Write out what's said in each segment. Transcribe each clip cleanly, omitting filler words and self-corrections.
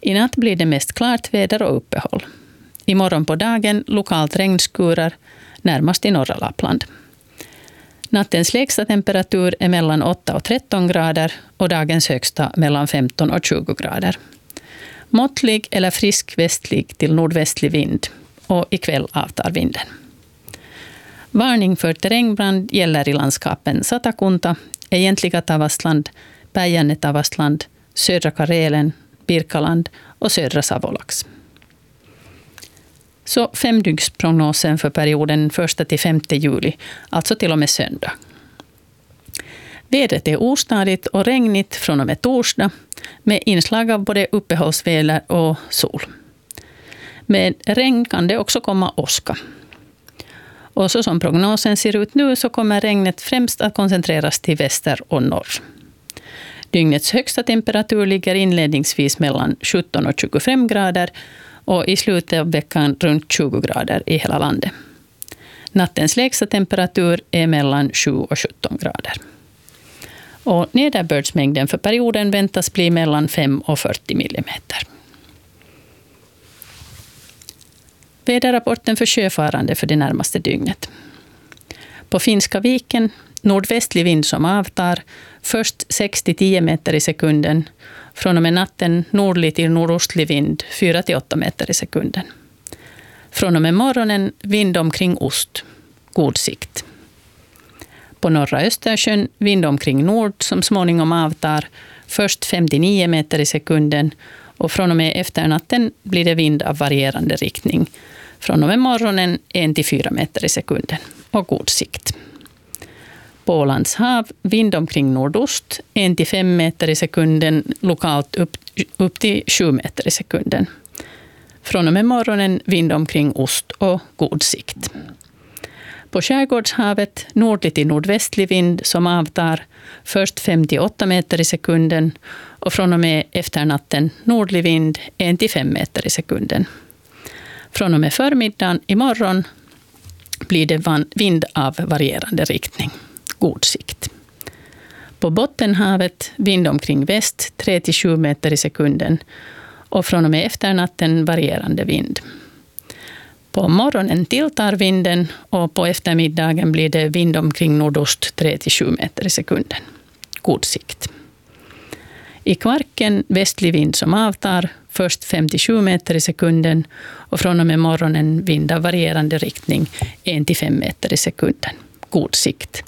I natt blir det mest klart väder och uppehåll. Imorgon på dagen lokalt regnskurar, närmast i norra Lappland. Nattens lägsta temperatur är mellan 8 och 13 grader och dagens högsta mellan 15 och 20 grader. Måttlig eller frisk västlig till nordvästlig vind och ikväll avtar vinden. Varning för terrängbrand gäller i landskapen Satakunta, egentliga Tavastland, Päijänne-Tavastland, södra Karelen, Birkaland och södra Savolax. Så 5-dygnsprognosen för perioden 1 till 5 juli, alltså till och med söndag. Vädret är ostadigt och regnigt från och med torsdag med inslag av både uppehållsväder och sol. Med regn kan det också komma åska. Och så som prognosen ser ut nu så kommer regnet främst att koncentreras till väster och norr. Dygnets högsta temperatur ligger inledningsvis mellan 17 och 25 grader och i slutet av veckan runt 20 grader i hela landet. Nattens lägsta temperatur är mellan 7 och 17 grader. Och nederbördsmängden för perioden väntas bli mellan 5 och 40 millimeter. Väderrapporten för sjöfarande för det närmaste dygnet. På Finska viken, nordvästlig vind som avtar, först 6-10 meter i sekunden. Från och med natten nordlig till nordostlig vind, 4-8 meter i sekunden. Från och med morgonen vind omkring ost, god sikt. På norra Östersjön vind omkring nord som småningom avtar, först 5-9 meter i sekunden och från och med efternatten blir det vind av varierande riktning. Från och med morgonen 1-4 meter i sekunden och god sikt. På Ålands hav vind omkring nordost 1-5 meter i sekunden, lokalt upp till 7 meter i sekunden. Från och med morgonen vind omkring ost och god sikt. På Skärgårdshavet nordlig till nordvästlig vind som avtar, först 5-8 meter i sekunden och från och med efternatten nordlig vind 1-5 meter i sekunden. Från och med förmiddagen imorgon blir det vind av varierande riktning, god sikt. På Bottenhavet vind omkring väst 3-7 meter i sekunden och från och med efternatten varierande vind. På morgonen tilltar vinden och på eftermiddagen blir det vind omkring nordost 3-7 meter i sekunden. God sikt. I Kvarken västlig vind som avtar, först 5-7 meter i sekunden och från och med morgonen vind av varierande riktning 1-5 meter i sekunden. God sikt.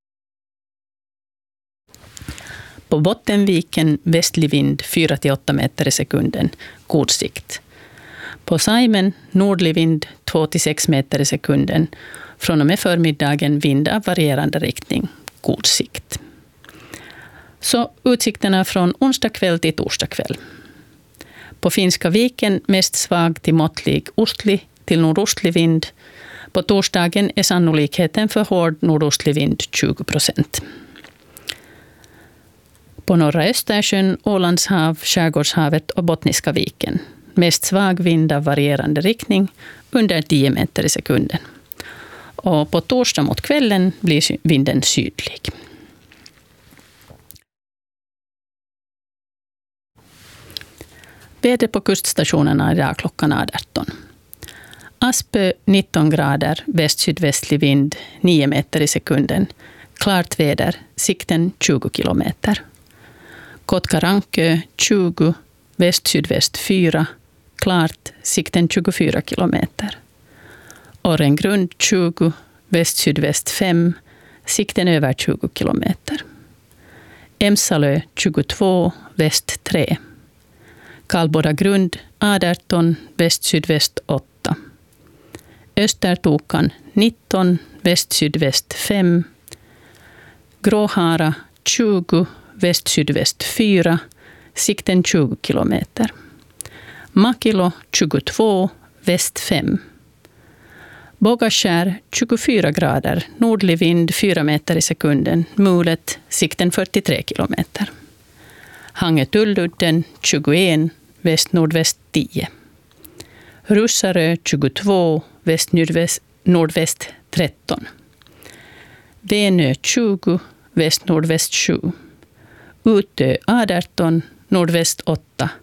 På Bottenviken västlig vind 4-8 meter i sekunden, god sikt. På Saimen nordlig vind 2-6 meter i sekunden. Från och med förmiddagen vind av varierande riktning, god sikt. Så utsikterna från onsdag kväll till torsdag kväll. På Finska viken mest svag till måttlig ostlig till nordostlig vind. På torsdagen är sannolikheten för hård nordostlig vind 20%. På norra Östersjön, Ålands hav, Skärgårdshavet och Bottniska viken. Mest svag vind av varierande riktning under 10 meter i sekunden. Och på torsdag mot kvällen blir vinden sydlig. Väder på kuststationerna idag klockan 18. Aspö 19 grader, väst-sydvästlig vind 9 meter i sekunden. Klart väder, sikten 20 kilometer. Kotkarankö 20, väst-sydväst 4, klart, sikten 24 kilometer. Orrengrund 20, väst-sydväst 5, sikten över 20 kilometer. Emsalö 22, väst 3. Kalbodagrund 18, väst-sydväst 8. Östertokan 19, väst-sydväst 5. Gråhara 20, väst-sydväst 4, sikten 20 kilometer. Makilo 22, väst 5. Bogaskär 24 grader, nordlig vind 4 meter i sekunden, mulet, sikten 43 kilometer. Hangetulludden 21, väst-nordväst 10. Russarö 22, väst-nordväst 13. Venö 20, väst-nordväst 7. Utö 18, nordväst 8,